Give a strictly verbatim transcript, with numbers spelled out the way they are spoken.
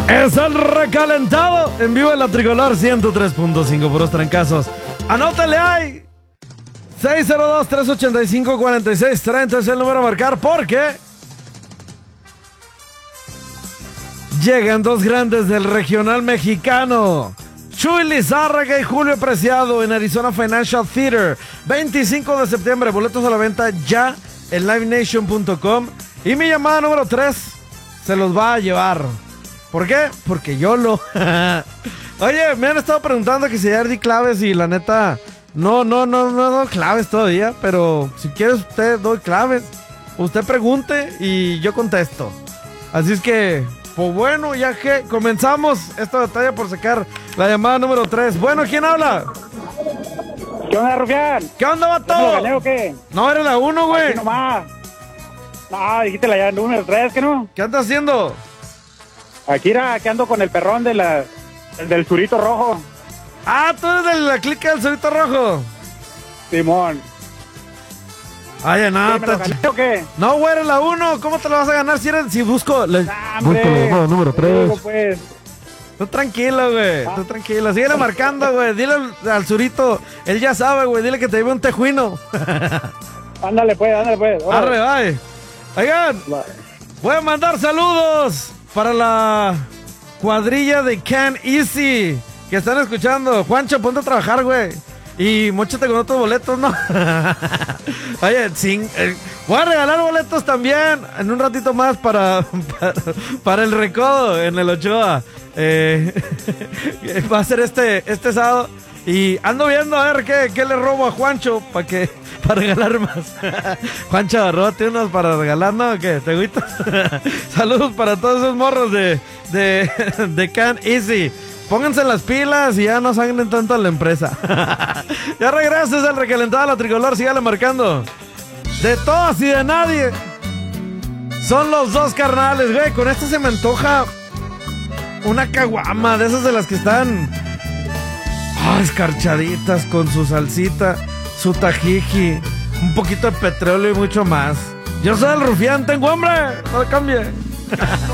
Es el recalentado en vivo en la Tricolor ciento tres punto cinco, puros trancazos. Anótale ahí. seis cero dos, tres ocho cinco, cuatro seis tres zero es el número a marcar porque llegan dos grandes del regional mexicano. Chuy Lizárraga y Julio Preciado en Arizona Financial Theater. veinticinco de septiembre, boletos a la venta ya en live nation punto com. Y mi llamada número tres se los va a llevar. ¿Por qué? Porque yo lo... Oye, me han estado preguntando que si ya di claves y la neta... No, no, no, no doy claves todavía, pero si quieres usted doy claves. Usted pregunte y yo contesto. Así es que, pues bueno, ya que comenzamos esta batalla por sacar la llamada número tres. Bueno, ¿quién habla? ¿Qué onda, Rufián? ¿Qué onda, vato? ¿No me lo gané o qué? No, era la uno, güey. Aquí nomás. No, dijiste la número tres, ¿qué no? ¿Qué andas haciendo? Aquí era que ando con el perrón de la, el del surito rojo. Ah, tú eres de la clica del Cerrito Rojo. Simón. Ay, nada, ¿Sí, ¿Me lo gané o qué? no, güey, eres la uno. ¿Cómo te la vas a ganar si eres, si busco? Le... Nah, busco la llamada número tres. Digo, pues. Tú tranquilo, güey. Ah. Tú tranquilo. Síguele marcando, güey. Dile al, al Zurito. Él ya sabe, güey. Dile que te lleve un tejuino. Ándale, pues, ándale, pues. Arre, bye. Oigan, Bye. voy a mandar saludos para la cuadrilla de Can Easy que están escuchando. Juancho, ponte a trabajar, güey. Y móchate con otros boletos, ¿no? Oye, sin, eh, voy a regalar boletos también en un ratito más para, para, para el recodo en el Ochoa. Eh, va a ser este, este sábado. Y ando viendo a ver qué, qué le robo a Juancho para que para regalar más. Juancho, róbate unos para regalar, ¿no? ¿Qué? ¿Te agüitas? Saludos para todos esos morros de, de, de Can Easy. Pónganse las pilas y ya no sangren tanto a la empresa. Ya regresas al recalentado a la Tricolor, sígale marcando. De todos y de nadie. Son los dos carnales, güey. Con esto se me antoja una caguama de esas de las que están ah, escarchaditas con su salsita, su tajiji, un poquito de petróleo y mucho más. Yo soy el Rufián, tengo hambre, no le cambie.